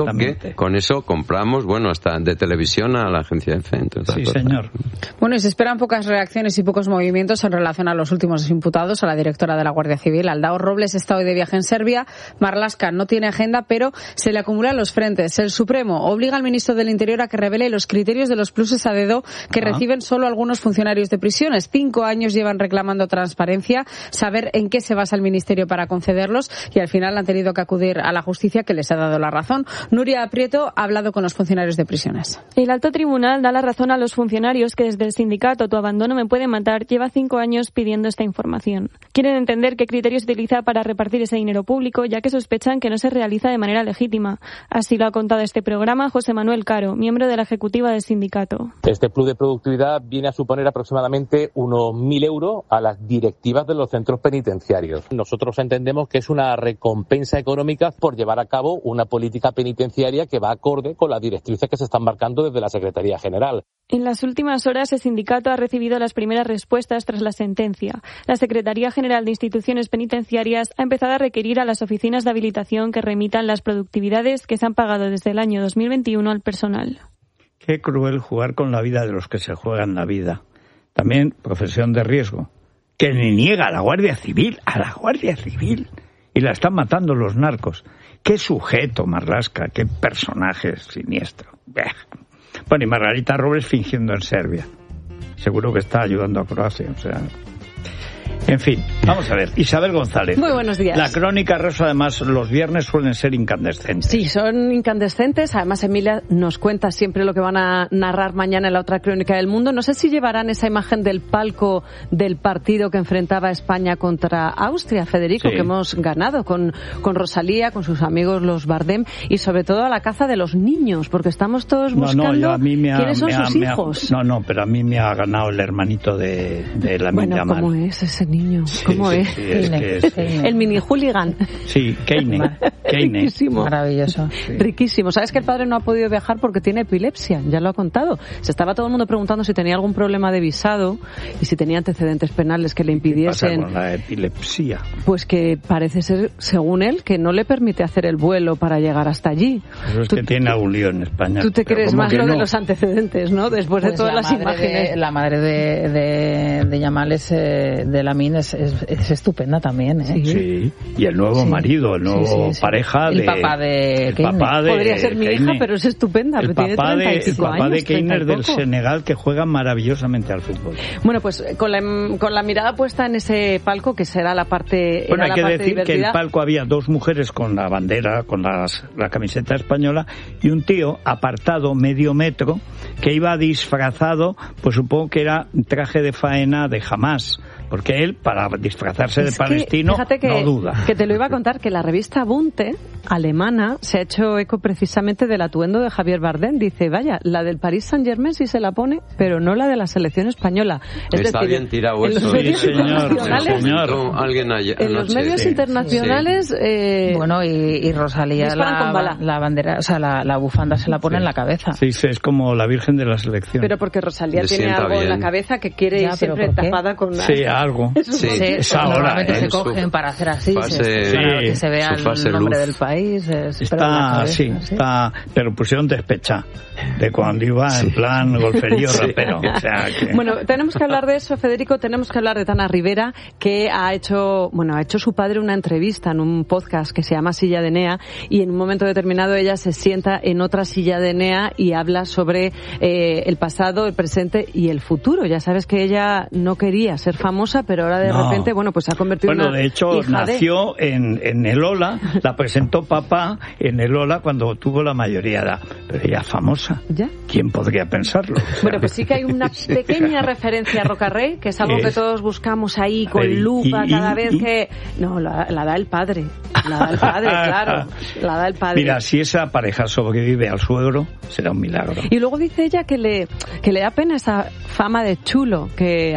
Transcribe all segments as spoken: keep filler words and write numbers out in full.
Que con eso compramos, bueno, hasta de televisión a la agencia EFE. Entonces, sí, señor. Bueno, y se esperan pocas reacciones y pocos movimientos en relación a los últimos imputados, a la directora de la Guardia Civil. Aldao Robles está hoy de viaje en Serbia. Marlaska no tiene agenda, pero se le acumulan los frentes. El Supremo obliga al ministro del Interior a que revele los criterios de los pluses a dedo que ah. reciben solo algunos funcionarios de prisiones. Cinco años llevan reclamando transparencia, saber en qué se basa el ministerio para concederlos, y al final han tenido que acudir a la justicia, que les ha dado la razón. Nuria Prieto ha hablado con los funcionarios de prisiones. El alto tribunal da la razón a los funcionarios que desde el sindicato Tu Abandono Me Puede Matar lleva cinco años pidiendo esta información. Quieren entender qué criterios se utiliza para repartir ese dinero público, ya que sospechan que no se realiza de manera legítima. Así lo ha contado este programa José Manuel Caro, miembro de la ejecutiva del sindicato. Este plus de productividad viene a suponer aproximadamente unos mil euros a las directivas de los centros penitenciarios. Nosotros entendemos que es una recompensa económica por llevar a cabo una política penitenciaria que va acorde con las directrices que se están marcando desde la Secretaría General. En las últimas horas, el sindicato ha recibido las primeras respuestas tras la sentencia. La Secretaría General de Instituciones Penitenciarias ha empezado a requerir a las oficinas de habilitación que remitan las productividades que se han pagado desde el año dos mil veintiuno al personal. Qué cruel jugar con la vida de los que se juegan la vida. También profesión de riesgo, que ni niega a la Guardia Civil, a la Guardia Civil, y la están matando los narcos. Qué sujeto, Marlaska, qué personaje siniestro. Bueno, y Margarita Robles fingiendo en Serbia. Seguro que está ayudando a Croacia, o sea... En fin, vamos a ver. Isabel González. Muy buenos días. La crónica, Rosa, además, los viernes suelen ser incandescentes. Sí, son incandescentes. Además, Emilia nos cuenta siempre lo que van a narrar mañana en la otra crónica del mundo. No sé si llevarán esa imagen del palco del partido que enfrentaba a España contra Austria, Federico, sí. que hemos ganado con, con Rosalía, con sus amigos los Bardem, y sobre todo a la caza de los niños, porque estamos todos buscando no, no, yo, a mí me ha, quiénes son me ha, sus me ha, hijos. No, no, pero a mí me ha ganado el hermanito de, de la Bueno, Yamal. ¿cómo es ese niño? ¿Cómo sí, es? Sí, es, que es, es, el mini hooligan. Sí, Keine. Riquísimo. Maravilloso. Sí. Riquísimo. ¿Sabes que el padre no ha podido viajar porque tiene epilepsia? Ya lo ha contado. Se estaba todo el mundo preguntando si tenía algún problema de visado y si tenía antecedentes penales que le impidiesen. ¿Qué pasa con la epilepsia? Pues que parece ser, según él, que no le permite hacer el vuelo para llegar hasta allí. Eso es que tiene algún lío en España. Tú te crees más lo no? de los antecedentes, ¿no? Después pues de todas las imágenes. De, la madre de, de, de Yamal, es, de Lamin, es, es, es estupenda también, ¿eh? Sí. sí. Y el nuevo sí. marido, el nuevo sí, sí, sí. pareja el de... Papá de el papá de Podría ser mi Keine. hija, pero es estupenda. El tiene papá de, el papá años, de Keiner del Senegal, que juega maravillosamente al fútbol. Bueno, pues con la, con la mirada puesta en ese palco, que será la parte Bueno, hay la que parte decir divertida. que en el palco había dos mujeres con la bandera, con las, la camiseta española, y un tío apartado medio metro que iba disfrazado, pues supongo que era traje de faena de Hamás, porque él, para disfrazarse es de palestino, que, que, no duda. Que te lo iba a contar, que la revista Bunte, alemana, se ha hecho eco precisamente del atuendo de Javier Bardem. Dice, vaya, la del Paris Saint-Germain sí se la pone, pero no la de la selección española. Es Está decir, bien tirado en eso. los medios sí, señor, internacionales, señor. Alguien allá, en los medios sí. internacionales... Sí. Eh, bueno, y, y Rosalía la, la bandera, o sea, la, la bufanda se la pone sí. en la cabeza. Sí, sí, es como la Virgen de la Selección. Pero porque Rosalía Le tiene algo bien. en la cabeza que quiere ya, ir siempre tapada con una... Sí, algo. Sí, sí, es ahora, normalmente ¿eh? se cogen su para hacer así, fase, se, para sí, que se vea el nombre luz. del país. Es, está, cabeza, sí, ¿sí? está, pero pusieron despecha de cuando iba sí. en plan golferío sí. rapero. O sea que... Bueno, tenemos que hablar de eso, Federico, tenemos que hablar de Tana Rivera, que ha hecho, bueno, ha hecho su padre una entrevista en un podcast que se llama Silla de Enea, y en un momento determinado ella se sienta en otra silla de Enea y habla sobre eh, el pasado, el presente y el futuro. Ya sabes que ella no quería ser famosa, pero ahora de no. repente, bueno, pues se ha convertido bueno, en una de hecho, hija nació de... en, en el Ola, la presentó papá en el Ola cuando tuvo la mayoría de edad. Pero ella famosa. ¿Ya? ¿Quién podría pensarlo? O sea, bueno, pues sí que hay una pequeña referencia a Rocarrey, que es algo es... que todos buscamos ahí con y, lupa y, cada y, vez y... que... No, la, la da el padre. La da el padre, claro. La da el padre. Mira, si esa pareja sobrevive al suegro, será un milagro. Y luego dice ella que le, que le da pena esa fama de chulo que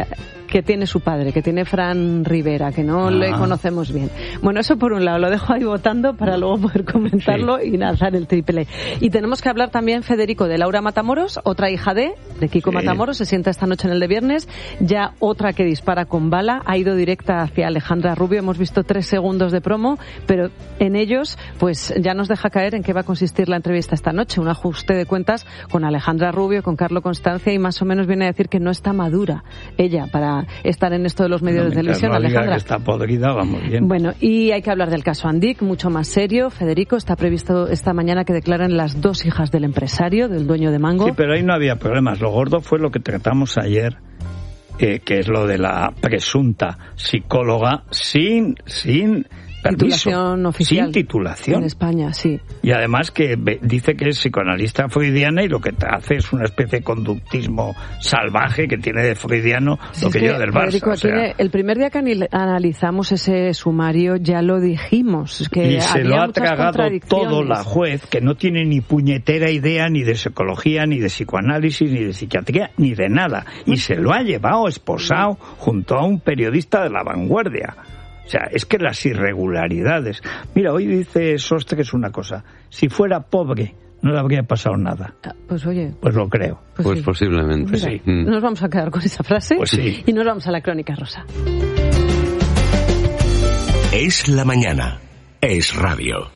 que tiene su padre, que tiene Fran Rivera, que no ah. le conocemos bien. Bueno, eso por un lado, lo dejo ahí votando para luego poder comentarlo sí. y lanzar el triple. Y tenemos que hablar también, Federico, de Laura Matamoros, otra hija de, de Kiko sí. Matamoros, se sienta esta noche en el de viernes, ya otra que dispara con bala, ha ido directa hacia Alejandra Rubio, hemos visto tres segundos de promo, pero en ellos, pues ya nos deja caer en qué va a consistir la entrevista esta noche, un ajuste de cuentas con Alejandra Rubio, con Carlo Constancia, y más o menos viene a decir que no está madura ella para estar en esto de los medios no, de televisión, no Alejandra. Que está podrida, vamos bien. Bueno, y hay que hablar del caso Andic, mucho más serio. Federico, está previsto esta mañana que declaren las dos hijas del empresario, del dueño de Mango. Sí, pero ahí no había problemas. Lo gordo fue lo que tratamos ayer, eh, que es lo de la presunta psicóloga sin, sin permiso, titulación oficial. Sin titulación. En España, sí. Y además que dice que es psicoanalista freudiana y lo que hace es una especie de conductismo salvaje que tiene de freudiano sí, lo que, que lleva del Barça. Federico, o sea, el primer día que analizamos ese sumario ya lo dijimos. Que y se lo ha tragado todo la juez, que no tiene ni puñetera idea ni de psicología, ni de psicoanálisis, ni de psiquiatría, ni de nada. Y se lo ha llevado esposado junto a un periodista de La Vanguardia. O sea, es que las irregularidades... Mira, hoy dice Sostres una cosa. Si fuera pobre, no le habría pasado nada. Pues oye... Pues lo creo. Pues, pues sí. Posiblemente. Pues sí. Nos vamos a quedar con esa frase. Pues sí. Y nos vamos a la crónica rosa. Es la mañana. Es radio.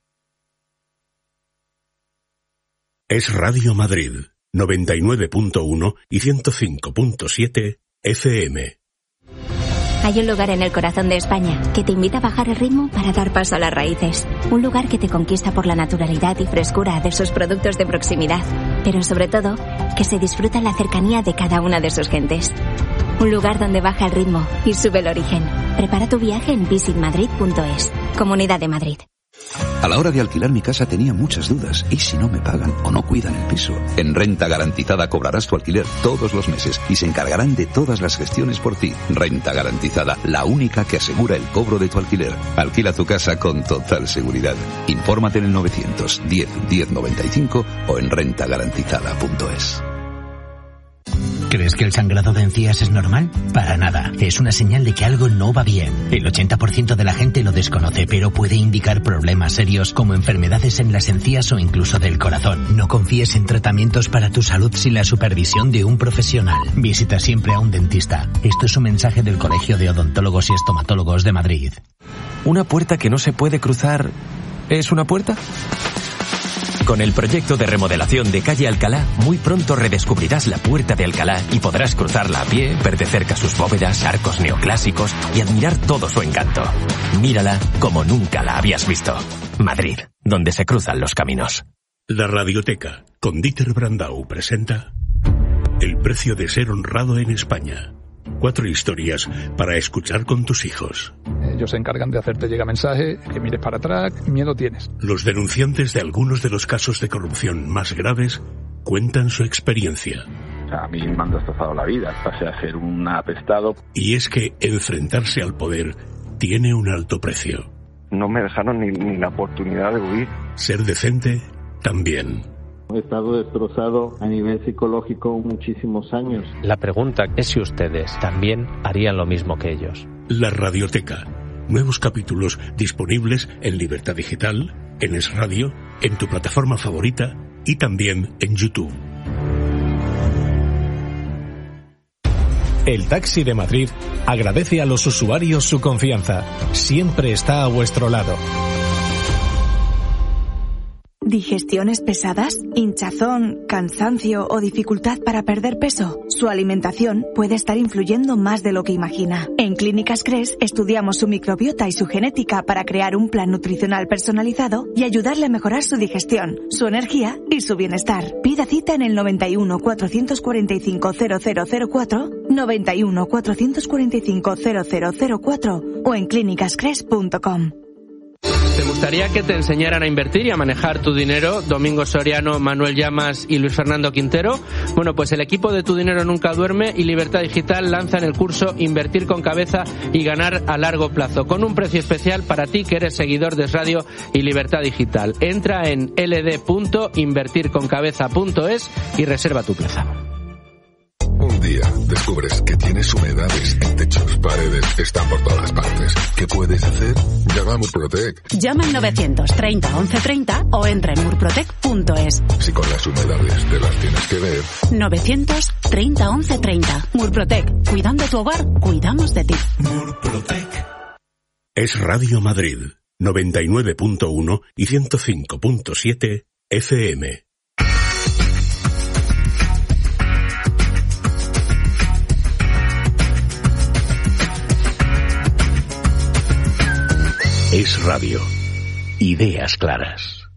Es Radio Madrid. noventa y nueve punto uno y ciento cinco punto siete F M. Hay un lugar en el corazón de España que te invita a bajar el ritmo para dar paso a las raíces. Un lugar que te conquista por la naturalidad y frescura de sus productos de proximidad, pero sobre todo, que se disfruta en la cercanía de cada una de sus gentes. Un lugar donde baja el ritmo y sube el origen. Prepara tu viaje en visit madrid punto es. Comunidad de Madrid. A la hora de alquilar mi casa tenía muchas dudas. ¿Y si no me pagan o no cuidan el piso? En Renta Garantizada cobrarás tu alquiler todos los meses y se encargarán de todas las gestiones por ti. Renta Garantizada, la única que asegura el cobro de tu alquiler. Alquila tu casa con total seguridad. Infórmate en el novecientos diez diez noventa y cinco o en renta garantizada punto es. ¿Crees que el sangrado de encías es normal? Para nada. Es una señal de que algo no va bien. El ochenta por ciento de la gente lo desconoce, pero puede indicar problemas serios como enfermedades en las encías o incluso del corazón. No confíes en tratamientos para tu salud sin la supervisión de un profesional. Visita siempre a un dentista. Esto es un mensaje del Colegio de Odontólogos y Estomatólogos de Madrid. ¿Una puerta que no se puede cruzar es una puerta? Con el proyecto de remodelación de Calle Alcalá, muy pronto redescubrirás la Puerta de Alcalá y podrás cruzarla a pie, ver de cerca sus bóvedas, arcos neoclásicos y admirar todo su encanto. Mírala como nunca la habías visto. Madrid, donde se cruzan los caminos. La Radioteca, con Dieter Brandau, presenta El precio de ser honrado en España. Cuatro historias para escuchar con tus hijos. Ellos se encargan de hacerte llegar mensaje, que mires para atrás, miedo tienes. Los denunciantes de algunos de los casos de corrupción más graves cuentan su experiencia. O sea, a mí me han destrozado la vida, pasé a ser un apestado. Y es que enfrentarse al poder tiene un alto precio. No me dejaron ni, ni la oportunidad de huir. Ser decente también. He estado destrozado a nivel psicológico muchísimos años. La pregunta es si ustedes también harían lo mismo que ellos. La Radioteca. Nuevos capítulos disponibles en Libertad Digital, en Es Radio, en tu plataforma favorita y también en YouTube. El Taxi de Madrid agradece a los usuarios su confianza. Siempre está a vuestro lado. ¿Digestiones pesadas? ¿Hinchazón, cansancio o dificultad para perder peso? Su alimentación puede estar influyendo más de lo que imagina. En Clínicas Cres estudiamos su microbiota y su genética para crear un plan nutricional personalizado y ayudarle a mejorar su digestión, su energía y su bienestar. Pida cita en el noventa y uno, cuatrocientos cuarenta y cinco, cero cero cero cuatro, noventa y uno, cuatrocientos cuarenta y cinco, cero cero cero cuatro o en clínicas cres punto com. ¿Te gustaría que te enseñaran a invertir y a manejar tu dinero? Domingo Soriano, Manuel Llamas y Luis Fernando Quintero. Bueno, pues el equipo de Tu Dinero Nunca Duerme y Libertad Digital lanzan el curso Invertir con Cabeza y Ganar a Largo Plazo, con un precio especial para ti que eres seguidor de Radio y Libertad Digital. Entra en l d punto invertir con cabeza punto es y reserva tu plaza. Un día día descubres que tienes humedades en techos, paredes, están por todas partes. ¿Qué puedes hacer? Llama a Murprotec. Llama al novecientos treinta once treinta o entra en murprotec punto es. Si con las humedades te las tienes que ver. novecientos treinta once treinta. Murprotec. Cuidando tu hogar, cuidamos de ti. Murprotec. Es Radio Madrid, noventa y nueve punto uno y ciento cinco punto siete F M. Es Radio. Ideas claras.